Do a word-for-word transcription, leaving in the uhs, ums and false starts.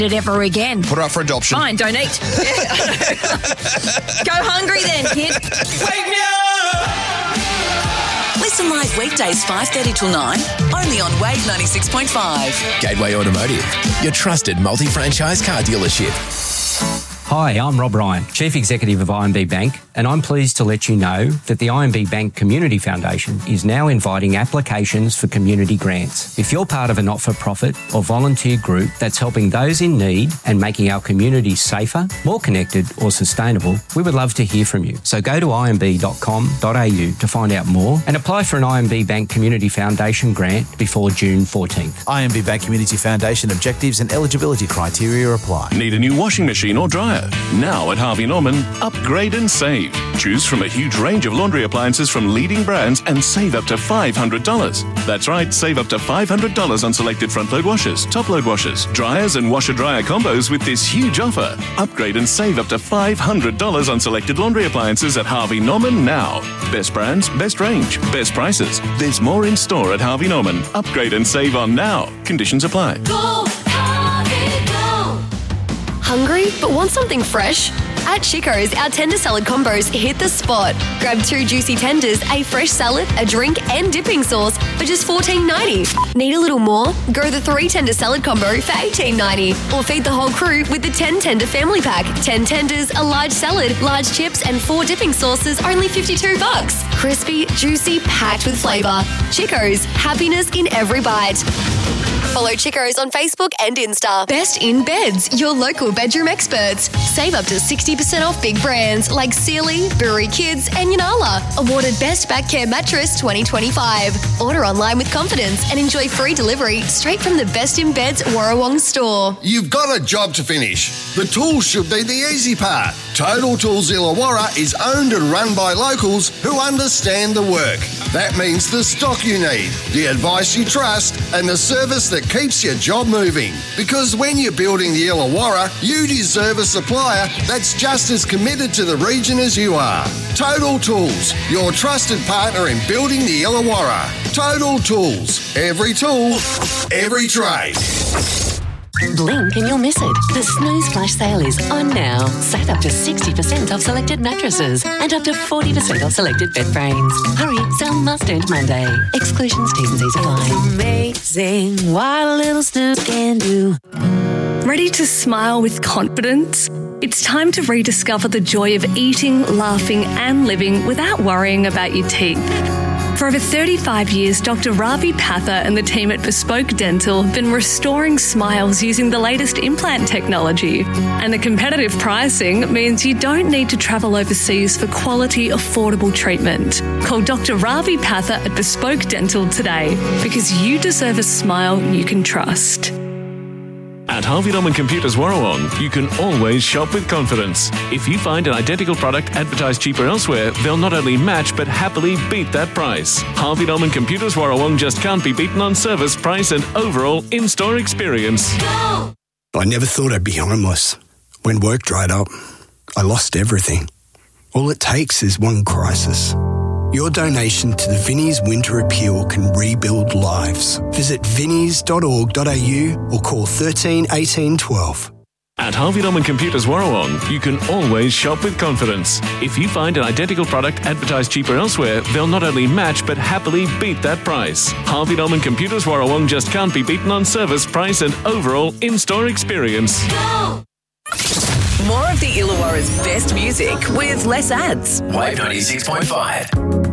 it ever again. Put her up for adoption. Fine, don't eat. Go hungry then, kid. Wake me up! Listen live weekdays five thirty till nine, only on Wave ninety-six point five. Gateway Automotive, your trusted multi-franchise car dealership. Hi, I'm Rob Ryan, Chief Executive of I M B Bank, and I'm pleased to let you know that the I M B Bank Community Foundation is now inviting applications for community grants. If you're part of a not-for-profit or volunteer group that's helping those in need and making our communities safer, more connected or sustainable, we would love to hear from you. So go to I M B dot com dot A U to find out more and apply for an I M B Bank Community Foundation grant before June fourteenth. I M B Bank Community Foundation objectives and eligibility criteria apply. Need a new washing machine or dryer? Now at Harvey Norman, upgrade and save. Choose from a huge range of laundry appliances from leading brands and save up to five hundred dollars. That's right, save up to five hundred dollars on selected front-load washers, top-load washers, dryers and washer-dryer combos with this huge offer. Upgrade and save up to five hundred dollars on selected laundry appliances at Harvey Norman now. Best brands, best range, best prices. There's more in store at Harvey Norman. Upgrade and save on now. Conditions apply. Go, Harvey, go! Hungry but want something fresh? At Chico's, our tender salad combos hit the spot. Grab two juicy tenders, a fresh salad, a drink and dipping sauce for just fourteen ninety. Need a little more? Go the three tender salad combo for eighteen ninety. Or feed the whole crew with the ten tender family pack. ten tenders, a large salad, large chips and four dipping sauces, only fifty-two bucks. Crispy, juicy, packed with flavour. Chico's, happiness in every bite. Follow Chico's on Facebook and Insta. Best in Beds, your local bedroom experts. Save up to sixty percent off big brands like Sealy, Bury Kids and Yanala. Awarded Best Back Care Mattress twenty twenty-five. Order online with confidence and enjoy free delivery straight from the Best in Beds Warrawong store. You've got a job to finish. The tools should be the easy part. Total Tools Illawarra is owned and run by locals who understand the work. That means the stock you need, the advice you trust and the service that keeps your job moving. Because when you're building the Illawarra, you deserve a supplier that's just as committed to the region as you are. Total Tools, your trusted partner in building the Illawarra. Total Tools, every tool, every trade. Blink and you'll miss it. The Snooze Flash sale is on now. Save up to sixty percent off selected mattresses and up to forty percent off selected bed frames. Hurry, sale must end Monday. Exclusions, T's and C's apply. Amazing what a little snooze can do. Ready to smile with confidence? It's time to rediscover the joy of eating, laughing and living without worrying about your teeth. For over thirty-five years, Doctor Ravi Patha and the team at Bespoke Dental have been restoring smiles using the latest implant technology. And the competitive pricing means you don't need to travel overseas for quality, affordable treatment. Call Doctor Ravi Patha at Bespoke Dental today because you deserve a smile you can trust. At Harvey Norman Computers Warrawong, you can always shop with confidence. If you find an identical product advertised cheaper elsewhere, they'll not only match but happily beat that price. Harvey Norman Computers Warrawong just can't be beaten on service, price and overall in-store experience. I never thought I'd be homeless. When work dried up, I lost everything. All it takes is one crisis. Your donation to the Vinnie's Winter Appeal can rebuild lives. Visit vinnies dot org dot a u or call thirteen eighteen twelve. At Harvey Norman Computers Warrawong, you can always shop with confidence. If you find an identical product advertised cheaper elsewhere, they'll not only match but happily beat that price. Harvey Norman Computers Warrawong just can't be beaten on service, price and overall in-store experience. Go! More of the Illawarra's best music with less ads. Wave ninety-six point five.